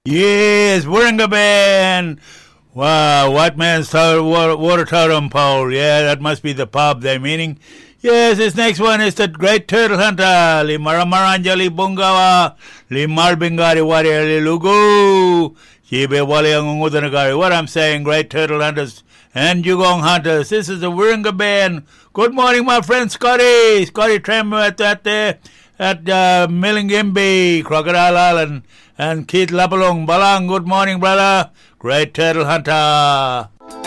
Yes, Warringaban. Wow, White Man's Water Totem Pole. Yeah, that must be the pub they're meaning. Yes, this next one is the Great Turtle Hunter. Li Maramaranjali Bungawa. Li Marbingari Wari Lugu. Chibe Wali Angudanagari. What I'm saying, Great Turtle Hunters and Dugong Hunters. This is the Warringaban. Good morning, my friend Scotty. Scotty Tremor at Millingimby, Crocodile Island. And Keith Lapalong Balang, good morning, brother. Great Turtle Hunter.